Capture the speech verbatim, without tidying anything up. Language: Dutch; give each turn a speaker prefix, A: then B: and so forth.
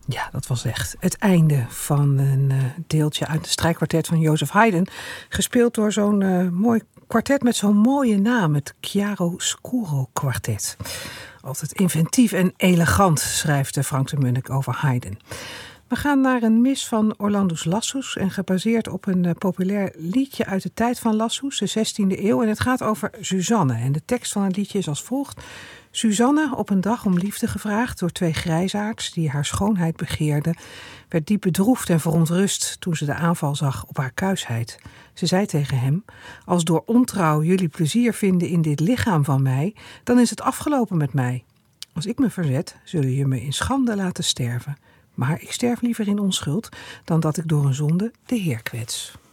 A: Ja, dat was echt het einde van een uh, deeltje uit het strijkkwartet van Joseph Haydn. Gespeeld door zo'n uh, mooi kwartet met zo'n mooie naam, het Chiaroscuro Kwartet. Altijd inventief en elegant, schrijft Frank de Munnik over Haydn. We gaan naar een mis van Orlandus Lassus en gebaseerd op een uh, populair liedje uit de tijd van Lassus, de zestiende eeuw. En het gaat over Suzanne. En de tekst van het liedje is als volgt. Suzanne, op een dag om liefde gevraagd door twee grijsaards die haar schoonheid begeerden, werd diep bedroefd en verontrust toen ze de aanval zag op haar kuisheid. Ze zei tegen hem, als door ontrouw jullie plezier vinden in dit lichaam van mij, dan is het afgelopen met mij. Als ik me verzet, zullen je me in schande laten sterven. Maar ik sterf liever in onschuld dan dat ik door een zonde de Heer kwets.